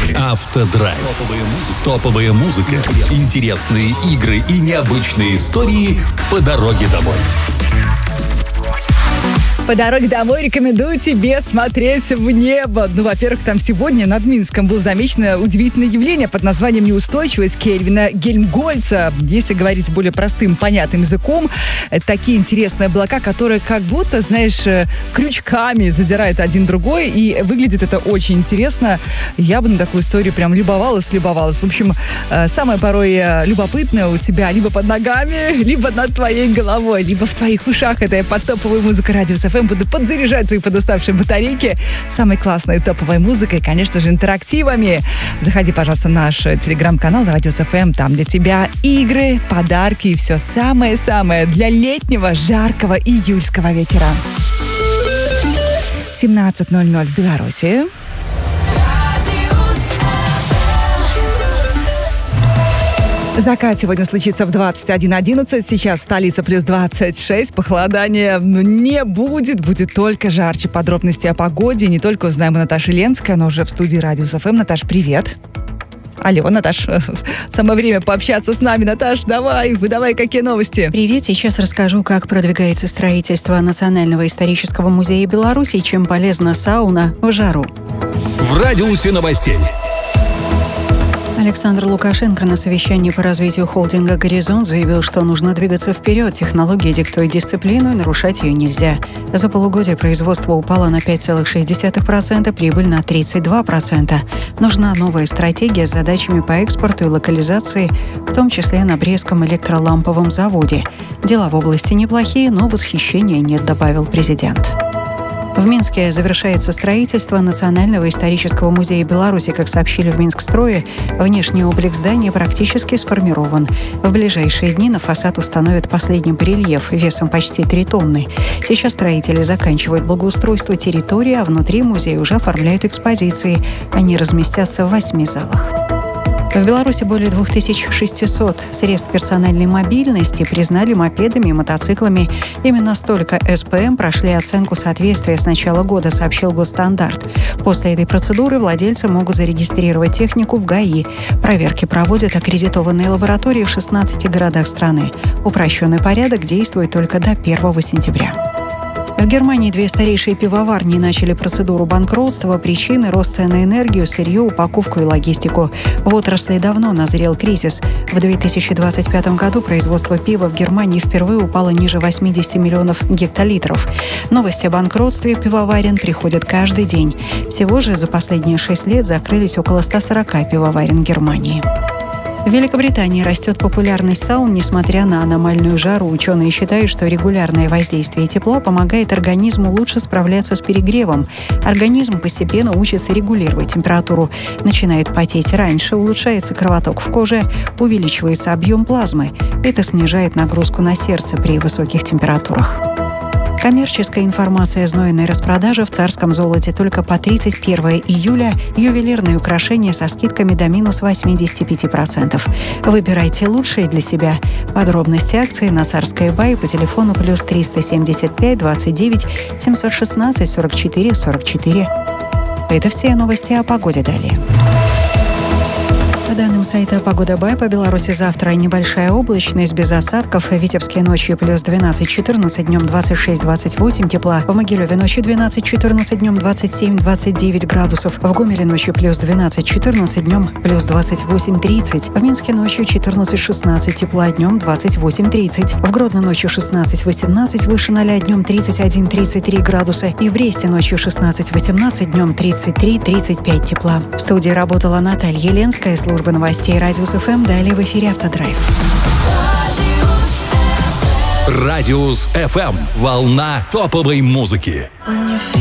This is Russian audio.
Автодрайв. Топовая музыка, интересные игры и необычные истории по дороге домой. По дороге домой рекомендую тебе смотреть в небо. Ну, во-первых, там сегодня над Минском было замечено удивительное явление под названием «Неустойчивость» Кельвина Гельмгольца. Если говорить более простым, понятным языком, это такие интересные облака, которые как будто, знаешь, крючками задирают один другой, и выглядит это очень интересно. Я бы на такую историю прям любовалась. В общем, самое порой любопытное у тебя либо под ногами, либо над твоей головой, либо в твоих ушах. Это я под топовую музыку Радио СФМ буду подзаряжать твои подуставшие батарейки самой классной топовой музыкой, конечно же, интерактивами. Заходи, пожалуйста, в наш телеграм-канал Радио СФМ. Там для тебя игры, подарки и все самое-самое для летнего жаркого июльского вечера. 17:00 в Беларуси. Закат сегодня случится в 21:11. Сейчас столица плюс 26. Похолодания не будет. Будет только жарче. Подробности о погоде не только узнаем у Наташи Ленской, но уже в студии Радио СФМ. Наташ, привет. Алло, Наташ, самое время пообщаться с нами. Наташ, выдавай, какие новости? Привет, сейчас расскажу, как продвигается строительство Национального исторического музея Беларуси и чем полезна сауна в жару. В радиусе новостей. Александр Лукашенко на совещании по развитию холдинга «Горизонт» заявил, что нужно двигаться вперед. Технология диктует дисциплину, и нарушать ее нельзя. За полугодие производство упало на 5,6%, прибыль на 32%. Нужна новая стратегия с задачами по экспорту и локализации, в том числе на Брестском электроламповом заводе. Дела в области неплохие, но восхищения нет, добавил президент. В Минске завершается строительство Национального исторического музея Беларуси. Как сообщили в Минскстрое, внешний облик здания практически сформирован. В ближайшие дни на фасад установят последний барельеф весом почти 3 тонны. Сейчас строители заканчивают благоустройство территории, а внутри музея уже оформляют экспозиции. Они разместятся в 8 залах. В Беларуси более 2600 средств персональной мобильности признали мопедами и мотоциклами. Именно столько СПМ прошли оценку соответствия с начала года, сообщил Госстандарт. После этой процедуры владельцы могут зарегистрировать технику в ГАИ. Проверки проводят аккредитованные лаборатории в 16 городах страны. Упрощенный порядок действует только до 1 сентября. В Германии 2 старейшие пивоварни начали процедуру банкротства. Причины – рост цен на энергию, сырье, упаковку и логистику. В отрасли давно назрел кризис. В 2025 году производство пива в Германии впервые упало ниже 80 миллионов гектолитров. Новости о банкротстве пивоварен приходят каждый день. Всего же за последние 6 лет закрылись около 140 пивоварен Германии. В Великобритании растет популярность саун, несмотря на аномальную жару. Ученые считают, что регулярное воздействие тепла помогает организму лучше справляться с перегревом. Организм постепенно учится регулировать температуру. Начинает потеть раньше, улучшается кровоток в коже, увеличивается объем плазмы. Это снижает нагрузку на сердце при высоких температурах. Коммерческая информация. Знойная распродажа в царском золоте только по 31 июля. Ювелирные украшения со скидками до минус 85%. Выбирайте лучшие для себя. Подробности акции на Царской Бай по телефону плюс 375 29 716 44 44. Это все новости о погоде. Далее. По данным сайта «Погода Бай», по Беларуси завтра небольшая облачность, без осадков. В Витебске ночью плюс 12-14, днем 26-28 тепла. В Могилеве ночью 12-14, днем 27-29 градусов. В Гомеле ночью плюс 12-14, днем плюс 28-30. В Минске ночью 14-16 тепла, днем 28-30. В Гродно ночью 16-18, выше 0, днем 31-33 градуса. И в Бресте ночью 16-18, днем 33-35 тепла. В студии работала Наталья Ленская, служба новостей Радио СФМ. Далее в эфире «Автодрайв». Радиус ФМ. Волна топовой музыки.